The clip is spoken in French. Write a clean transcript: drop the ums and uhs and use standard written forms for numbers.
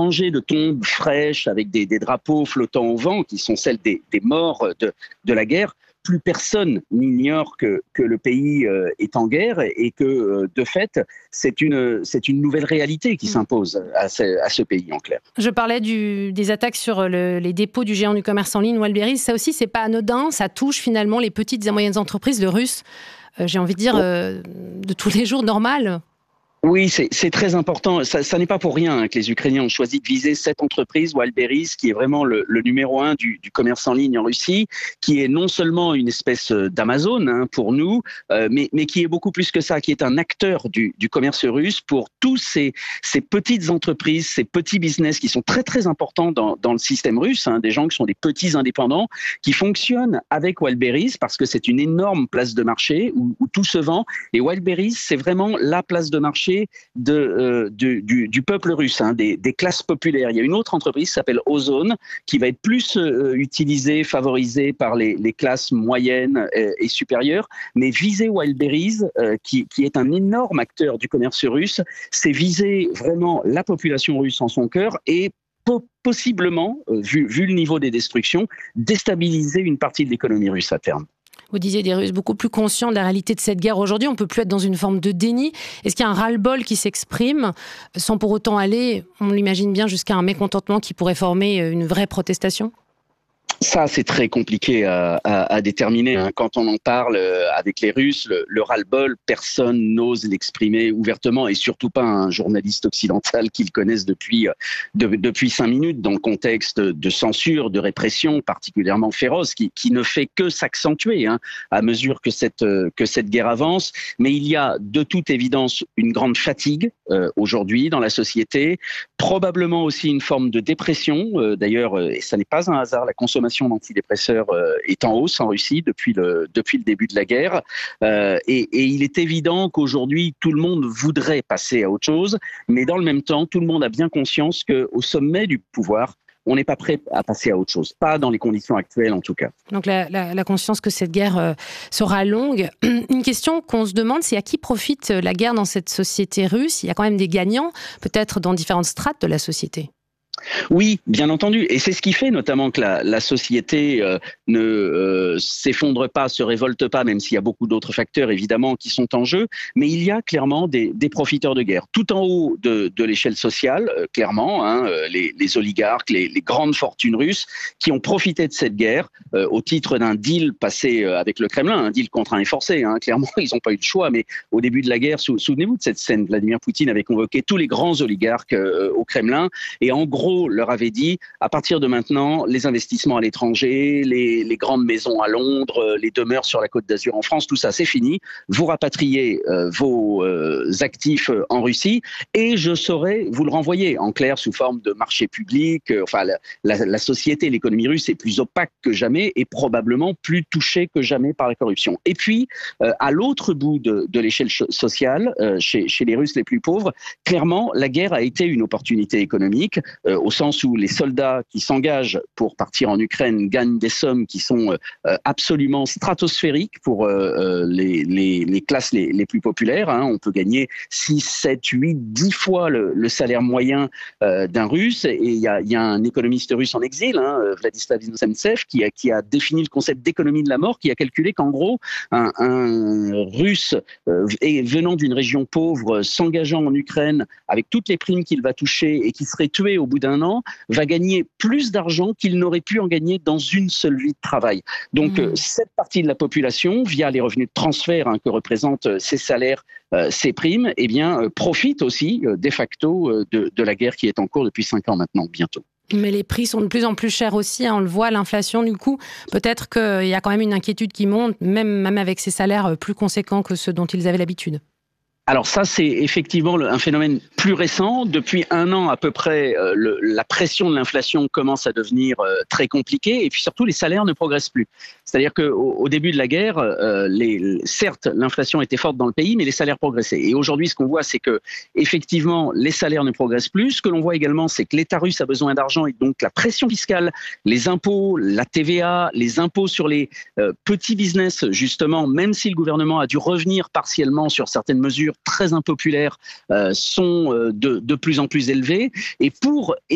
rangées de tombes fraîches avec des drapeaux flottants au vent, qui sont celles des morts de la guerre. Plus personne n'ignore que le pays est en guerre et que, de fait, c'est une nouvelle réalité qui s'impose à ce pays, en clair. Je parlais des attaques sur les dépôts du géant du commerce en ligne, Wildberries. Ça aussi, c'est pas anodin. Ça touche finalement les petites et moyennes entreprises, le russe, j'ai envie de dire, de tous les jours, normal. Oui, c'est très important. Ça n'est pas pour rien que les Ukrainiens ont choisi de viser cette entreprise, Wildberries, qui est vraiment le numéro 1 du commerce en ligne en Russie, qui est non seulement une espèce d'Amazon pour nous, mais qui est beaucoup plus que ça, qui est un acteur du commerce russe pour tous ces petites entreprises, ces petits business qui sont très très importants dans le système russe, des gens qui sont des petits indépendants, qui fonctionnent avec Wildberries parce que c'est une énorme place de marché où tout se vend. Et Wildberries, c'est vraiment la place de marché du peuple russe, des classes populaires. Il y a une autre entreprise qui s'appelle Ozone, qui va être plus utilisée, favorisée par les classes moyennes et supérieures, mais viser Wildberries, qui est un énorme acteur du commerce russe, c'est viser vraiment la population russe en son cœur et possiblement, vu le niveau des destructions, déstabiliser une partie de l'économie russe à terme. Vous disiez des Russes beaucoup plus conscients de la réalité de cette guerre aujourd'hui. On ne peut plus être dans une forme de déni. Est-ce qu'il y a un ras-le-bol qui s'exprime sans pour autant aller, on l'imagine bien, jusqu'à un mécontentement qui pourrait former une vraie protestation ? Ça, c'est très compliqué à déterminer. Quand on en parle avec les Russes, le ras-le-bol, personne n'ose l'exprimer ouvertement et surtout pas un journaliste occidental qu'ils connaissent depuis 5 minutes dans le contexte de censure, de répression particulièrement féroce qui ne fait que s'accentuer à mesure que cette guerre avance. Mais il y a de toute évidence une grande fatigue aujourd'hui dans la société, probablement aussi une forme de dépression. D'ailleurs, et ça n'est pas un hasard, la consommation d'antidépresseurs est en hausse en Russie depuis le début de la guerre. Et il est évident qu'aujourd'hui, tout le monde voudrait passer à autre chose, mais dans le même temps, tout le monde a bien conscience qu'au sommet du pouvoir, on n'est pas prêt à passer à autre chose. Pas dans les conditions actuelles, en tout cas. Donc la conscience que cette guerre sera longue. Une question qu'on se demande, c'est à qui profite la guerre dans cette société russe ? Il y a quand même des gagnants, peut-être dans différentes strates de la société. Oui, bien entendu. Et c'est ce qui fait notamment que la société ne s'effondre pas, se révolte pas, même s'il y a beaucoup d'autres facteurs évidemment qui sont en jeu. Mais il y a clairement des profiteurs de guerre. Tout en haut de l'échelle sociale, clairement, les oligarques, les grandes fortunes russes qui ont profité de cette guerre au titre d'un deal passé avec le Kremlin, un deal contraint et forcé. Clairement, ils n'ont pas eu de choix. Mais au début de la guerre, souvenez-vous de cette scène, Vladimir Poutine avait convoqué tous les grands oligarques au Kremlin et en gros, leur avait dit, à partir de maintenant, les investissements à l'étranger, les grandes maisons à Londres, les demeures sur la Côte d'Azur en France, tout ça, c'est fini. Vous rapatriez vos actifs en Russie et je saurai vous le renvoyer, en clair, sous forme de marché public. La société, l'économie russe est plus opaque que jamais et probablement plus touchée que jamais par la corruption. Et puis, à l'autre bout de l'échelle sociale, chez les Russes les plus pauvres, clairement, la guerre a été une opportunité économique, au sens où les soldats qui s'engagent pour partir en Ukraine gagnent des sommes qui sont absolument stratosphériques pour les classes les plus populaires. On peut gagner 6, 7, 8, 10 fois le salaire moyen d'un Russe. Et il y a un économiste russe en exil, Vladislav Zemtsev, qui a défini le concept d'économie de la mort, qui a calculé qu'en gros, un Russe venant d'une région pauvre, s'engageant en Ukraine avec toutes les primes qu'il va toucher et qui serait tué au bout d'un an, va gagner plus d'argent qu'il n'aurait pu en gagner dans une seule vie de travail. Donc cette partie de la population, via les revenus de transfert que représentent ces salaires, ces primes, profite aussi de facto de la guerre qui est en cours depuis 5 ans maintenant, bientôt. Mais les prix sont de plus en plus chers aussi, on le voit, l'inflation du coup. Peut-être qu'il y a quand même une inquiétude qui monte, même avec ces salaires plus conséquents que ceux dont ils avaient l'habitude. Alors ça, c'est effectivement un phénomène plus récent. Depuis 1 an à peu près, la pression de l'inflation commence à devenir très compliquée et puis surtout, les salaires ne progressent plus. C'est-à-dire qu'au début de la guerre, certes, l'inflation était forte dans le pays, mais les salaires progressaient. Et aujourd'hui, ce qu'on voit, c'est que effectivement, les salaires ne progressent plus. Ce que l'on voit également, c'est que l'État russe a besoin d'argent et donc la pression fiscale, les impôts, la TVA, les impôts sur les petits business, justement, même si le gouvernement a dû revenir partiellement sur certaines mesures très impopulaires, sont de plus en plus élevés. Et pour